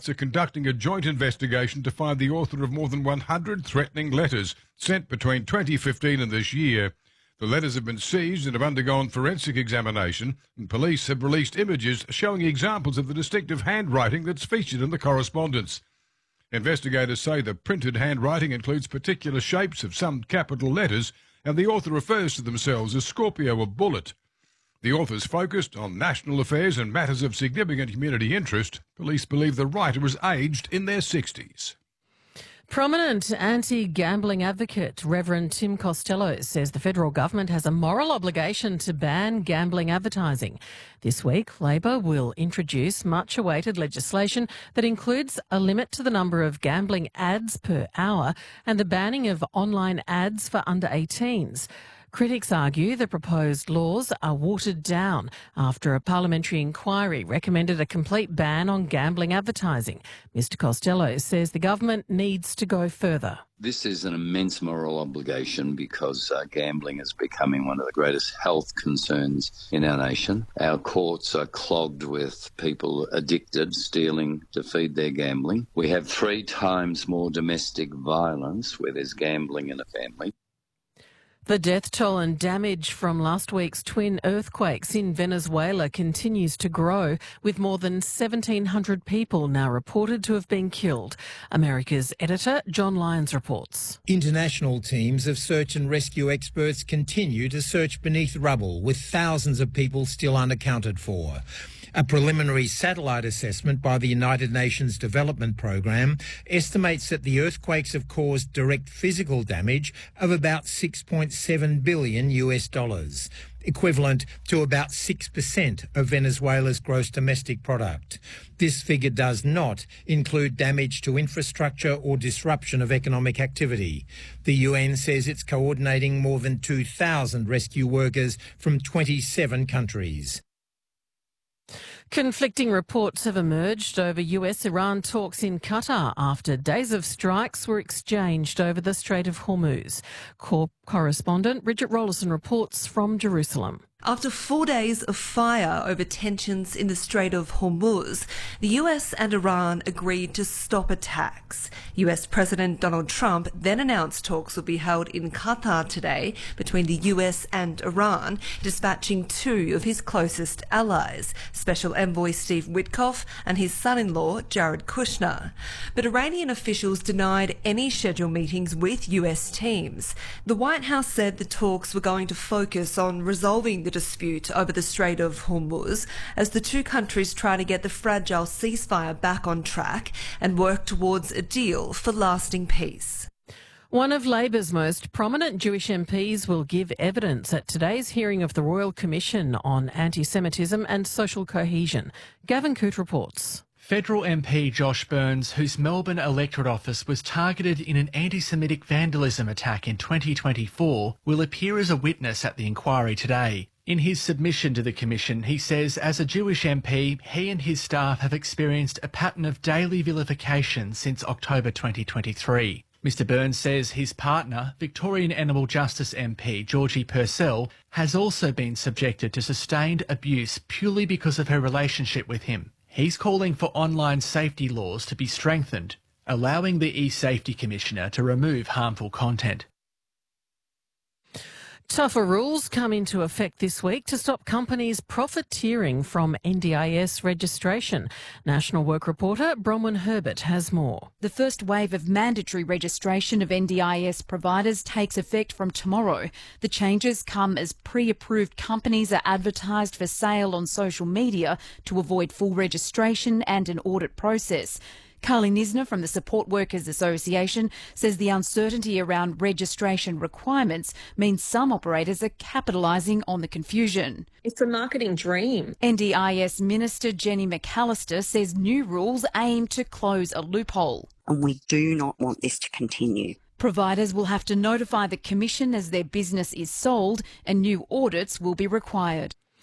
are conducting a joint investigation to find the author of more than 100 threatening letters sent between 2015 and this year. The letters have been seized and have undergone forensic examination, and police have released images showing examples of the distinctive handwriting that's featured in the correspondence. Investigators say the printed handwriting includes particular shapes of some capital letters, and the author refers to themselves as Scorpio or Bullet. The authors focused on national affairs and matters of significant community interest. Police believe the writer was aged in their 60s. Prominent anti-gambling advocate Reverend Tim Costello says the federal government has a moral obligation to ban gambling advertising. This week, Labor will introduce much-awaited legislation that includes a limit to the number of gambling ads per hour and the banning of online ads for under 18s. Critics argue the proposed laws are watered down after a parliamentary inquiry recommended a complete ban on gambling advertising. Mr Costello says the government needs to go further. This is an immense moral obligation because gambling is becoming one of the greatest health concerns in our nation. Our courts are clogged with people addicted, stealing to feed their gambling. We have 3 times more domestic violence where there's gambling in a family. The death toll and damage from last week's twin earthquakes in Venezuela continues to grow, with more than 1,700 people now reported to have been killed. America's editor, John Lyons, reports. International teams of search and rescue experts continue to search beneath rubble, with thousands of people still unaccounted for. A preliminary satellite assessment by the United Nations Development Programme estimates that the earthquakes have caused direct physical damage of about $6.7 billion, equivalent to about 6% of Venezuela's gross domestic product. This figure does not include damage to infrastructure or disruption of economic activity. The UN says it's coordinating more than 2,000 rescue workers from 27 countries. Conflicting reports have emerged over US-Iran talks in Qatar after days of strikes were exchanged over the Strait of Hormuz. Correspondent Bridget Rollison reports from Jerusalem. After 4 days of fire over tensions in the Strait of Hormuz, the US and Iran agreed to stop attacks. US President Donald Trump then announced talks will be held in Qatar today between the US and Iran, dispatching 2 of his closest allies, Special Envoy Steve Witkoff and his son-in-law Jared Kushner. But Iranian officials denied any scheduled meetings with US teams. The White House said the talks were going to focus on resolving the dispute over the Strait of Hormuz as the 2 countries try to get the fragile ceasefire back on track and work towards a deal for lasting peace. One of Labor's most prominent Jewish MPs will give evidence at today's hearing of the Royal Commission on Anti-Semitism and Social Cohesion. Gavin Coote reports. Federal MP Josh Burns, whose Melbourne electorate office was targeted in an anti-Semitic vandalism attack in 2024, will appear as a witness at the inquiry today. In his submission to the Commission, he says as a Jewish MP, he and his staff have experienced a pattern of daily vilification since October 2023. Mr Burns says his partner, Victorian Animal Justice MP Georgie Purcell, has also been subjected to sustained abuse purely because of her relationship with him. He's calling for online safety laws to be strengthened, allowing the eSafety Commissioner to remove harmful content. Tougher rules come into effect this week to stop companies profiteering from NDIS registration. National Work reporter Bronwyn Herbert has more. The first wave of mandatory registration of NDIS providers takes effect from tomorrow. The changes come as pre-approved companies are advertised for sale on social media to avoid full registration and an audit process. Carly Nisner from the Support Workers Association says the uncertainty around registration requirements means some operators are capitalising on the confusion. It's a marketing dream. NDIS Minister Jenny McAllister says new rules aim to close a loophole. And we do not want this to continue. Providers will have to notify the Commission as their business is sold and new audits will be required.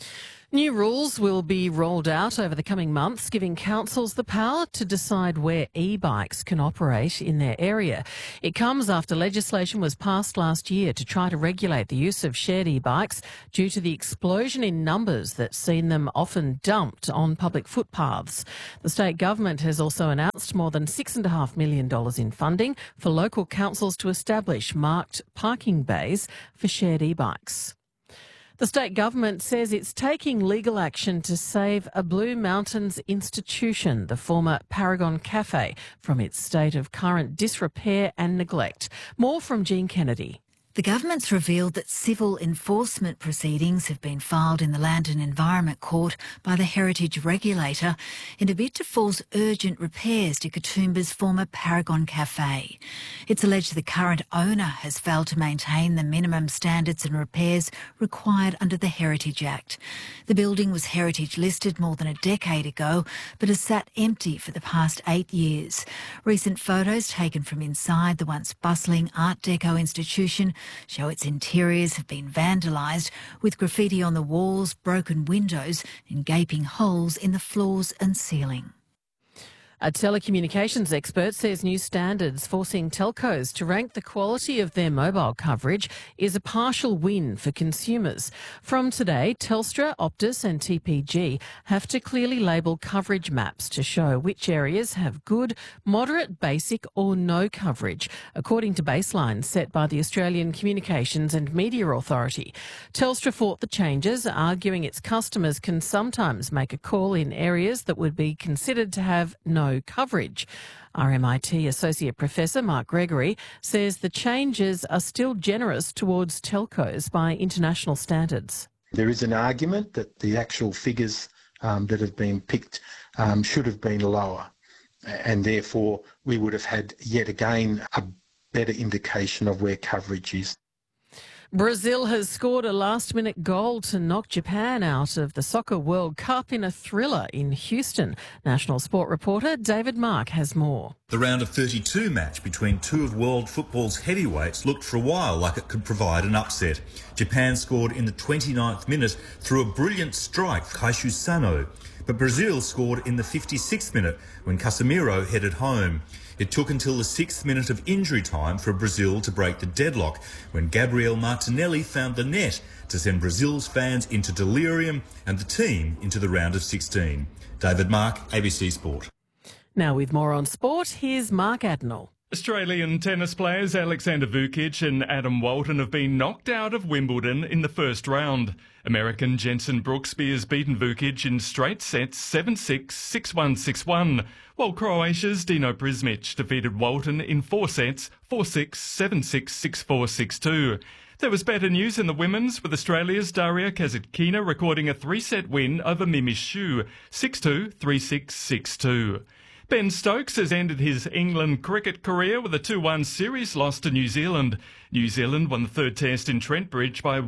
New rules will be rolled out over the coming months, giving councils the power to decide where e-bikes can operate in their area. It comes after legislation was passed last year to try to regulate the use of shared e-bikes due to the explosion in numbers that's seen them often dumped on public footpaths. The state government has also announced more than $6.5 million in funding for local councils to establish marked parking bays for shared e-bikes. The state government says it's taking legal action to save a Blue Mountains institution, the former Paragon Cafe, from its state of current disrepair and neglect. More from Jean Kennedy. The government's revealed that civil enforcement proceedings have been filed in the Land and Environment Court by the heritage regulator in a bid to force urgent repairs to Katoomba's former Paragon Cafe. It's alleged the current owner has failed to maintain the minimum standards and repairs required under the Heritage Act. The building was heritage listed more than a decade ago, but has sat empty for the past 8 years. Recent photos taken from inside the once bustling Art Deco institution show its interiors have been vandalised, with graffiti on the walls, broken windows and gaping holes in the floors and ceiling. A telecommunications expert says new standards forcing telcos to rank the quality of their mobile coverage is a partial win for consumers. From today, Telstra, Optus and TPG have to clearly label coverage maps to show which areas have good, moderate, basic or no coverage, according to baselines set by the Australian Communications and Media Authority. Telstra fought the changes, arguing its customers can sometimes make a call in areas that would be considered to have no coverage. RMIT Associate Professor Mark Gregory says the changes are still generous towards telcos by international standards. There is an argument that the actual figures that have been picked should have been lower, and therefore we would have had yet again a better indication of where coverage is. Brazil has scored a last-minute goal to knock Japan out of the Soccer World Cup in a thriller in Houston. National Sport reporter David Mark has more. The round of 32 match between two of world football's heavyweights looked for a while like it could provide an upset. Japan scored in the 29th minute through a brilliant strike, Kaishu Sano. But Brazil scored in the 56th minute when Casemiro headed home. It took until the 6th minute of injury time for Brazil to break the deadlock when Gabriel Martinelli found the net to send Brazil's fans into delirium and the team into the round of 16. David Mark, ABC Sport. Now with more on sport, here's Mark Adnall. Australian tennis players Alexander Vukic and Adam Walton have been knocked out of Wimbledon in the first round. American Jensen Brooksby has beaten Vukic in straight sets 7-6, 6-1, 6-1, while Croatia's Dino Prismic defeated Walton in 4 sets 4-6, 7-6, 6-4, 6-2. There was better news in the women's, with Australia's Daria Kasatkina recording a 3-set win over Mimi Xu 6-2, 3-6, 6-2. Ben Stokes has ended his England cricket career with a 2-1 series loss to New Zealand. New Zealand won the third test in Trent Bridge by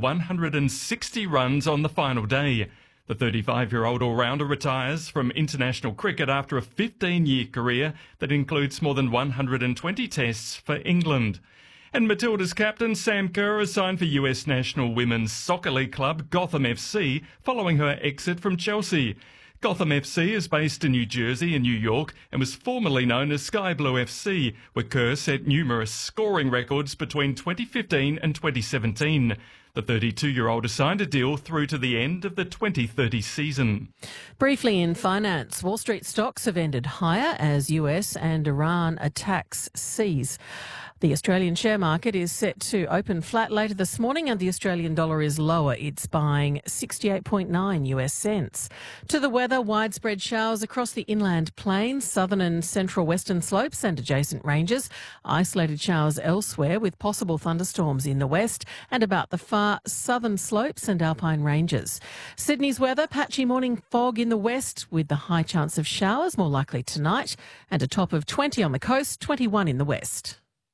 160 runs on the final day. The 35-year-old all-rounder retires from international cricket after a 15-year career that includes more than 120 tests for England. And Matilda's captain Sam Kerr has signed for US National Women's Soccer League club Gotham FC following her exit from Chelsea. Gotham FC is based in New Jersey and New York and was formerly known as Sky Blue FC, where Kerr set numerous scoring records between 2015 and 2017. The 32-year-old has signed a deal through to the end of the 2030 season. Briefly in finance, Wall Street stocks have ended higher as US and Iran attacks cease. The Australian share market is set to open flat later this morning and the Australian dollar is lower. It's buying 68.9 US cents. To the weather, widespread showers across the inland plains, southern and central western slopes and adjacent ranges. Isolated showers elsewhere with possible thunderstorms in the west and about the far southern slopes and alpine ranges. Sydney's weather, patchy morning fog in the west with the high chance of showers, more likely tonight, and a top of 20 on the coast, 21 in the west.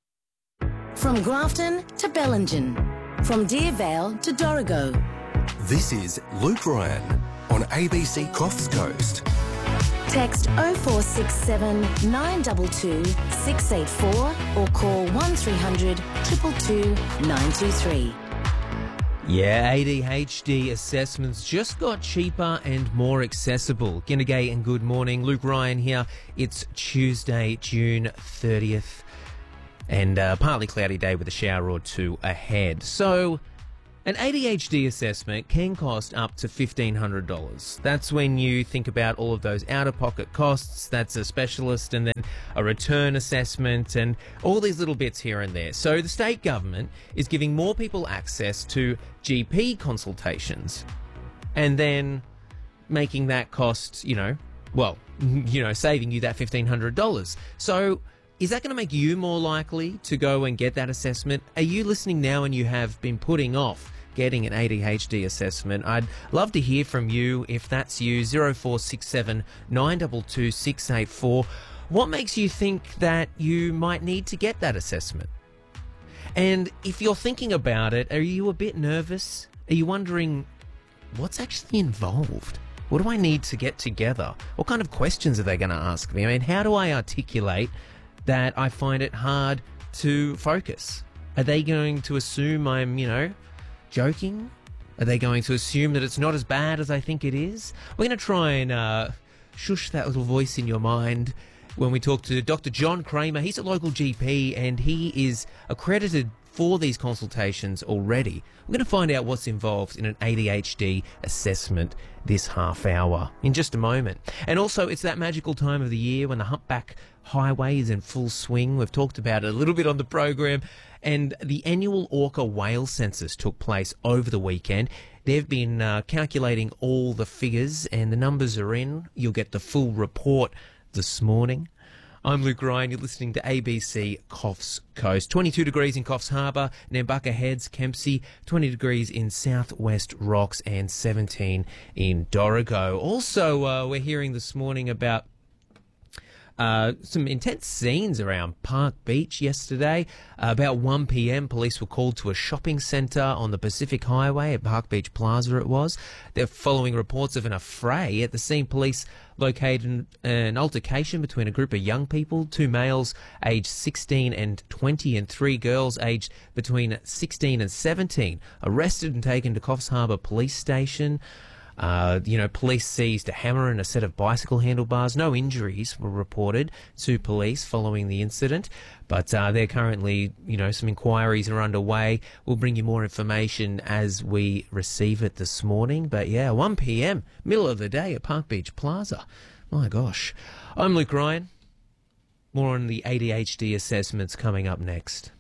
From Grafton to Bellingen, from Deervale to Dorrigo. This is Luke Ryan on ABC Coffs Coast. Text 0467 922 684 or call 1300 222 923. Yeah, ADHD assessments just got cheaper and more accessible. G'day and good morning. Luke Ryan here. It's Tuesday, June 30th, and a partly cloudy day with a shower or two ahead. So, an ADHD assessment can cost up to $1,500. That's when you think about all of those out-of-pocket costs. That's a specialist and then a return assessment and all these little bits here and there. So the state government is giving more people access to GP consultations and then making that cost, saving you that $1,500. So is that going to make you more likely to go and get that assessment? Are you listening now and you have been putting off getting an ADHD assessment? I'd love to hear from you if that's you. 0467 922 684. What makes you think that you might need to get that assessment? And if you're thinking about it, are you a bit nervous? Are you wondering what's actually involved? What do I need to get together? What kind of questions are they going to ask me? I mean, how do I articulate that I find it hard to focus? Are they going to assume I'm, joking? Are they going to assume that it's not as bad as I think it is? We're going to try and shush that little voice in your mind when we talk to Dr. John Kramer. He's a local GP and he is accredited for these consultations already. We're going to find out what's involved in an ADHD assessment this half hour in just a moment. And also, it's that magical time of the year when the humpback highway is in full swing. We've talked about it a little bit on the program. And the annual orca whale census took place over the weekend. They've been calculating all the figures and the numbers are in. You'll get the full report this morning. I'm Luke Ryan. You're listening to ABC Coffs Coast. 22 degrees in Coffs Harbour, Nambucca Heads, Kempsey, 20 degrees in Southwest Rocks and 17 in Dorrigo. Also, we're hearing this morning about some intense scenes around Park Beach yesterday. About 1 p.m, police were called to a shopping centre on the Pacific Highway at Park Beach Plaza it was. They're following reports of an affray. At the scene, police located an altercation between a group of young people, 2 males aged 16 and 20 and 3 girls aged between 16 and 17, arrested and taken to Coffs Harbour Police Station. Police seized a hammer and a set of bicycle handlebars. No injuries were reported to police following the incident, but they're currently, some inquiries are underway. We'll bring you more information as we receive it this morning. But yeah, 1 p.m, middle of the day at Park Beach Plaza. My gosh. I'm Luke Ryan. More on the ADHD assessments coming up next.